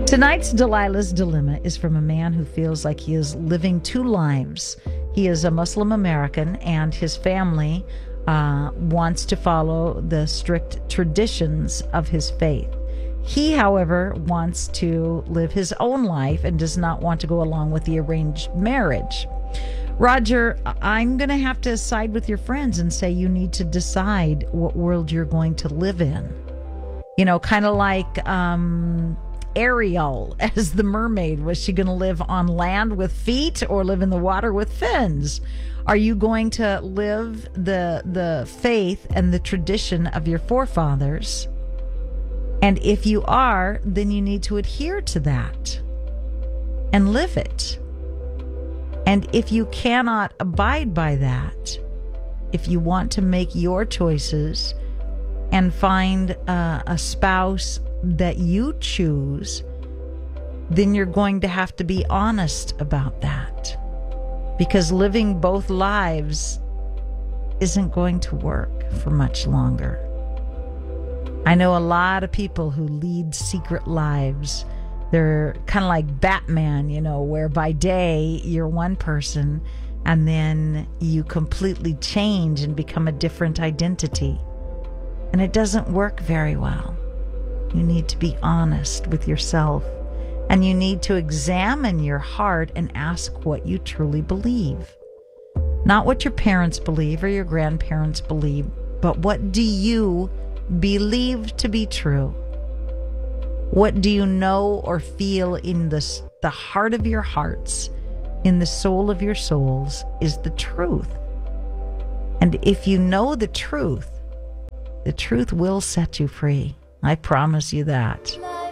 Tonight's Delilah's Dilemma is from a man who feels like he is living two lives. He is a Muslim American, and his family wants to follow the strict traditions of his faith. He, however, wants to live his own life and does not want to go along with the arranged marriage. Roger, I'm going to have to side with your friends and say you need to decide what world you're going to live in. You know, kind of like Ariel as the mermaid. Was she going to live on land with feet or live in the water with fins? Are you going to live the faith and the tradition of your forefathers? And if you are, then you need to adhere to that and live it. And if you cannot abide by that, if you want to make your choices and find a spouse that you choose, then you're going to have to be honest about that. Because living both lives isn't going to work for much longer. I know a lot of people who lead secret lives. They're kind of like Batman, you know, where by day you're one person and then you completely change and become a different identity. And it doesn't work very well. You need to be honest with yourself, and you need to examine your heart and ask what you truly believe. Not what your parents believe or your grandparents believe, but what do you believe to be true? What do you know or feel in the heart of your hearts, in the soul of your souls, is the truth? And if you know the truth will set you free. I promise you that.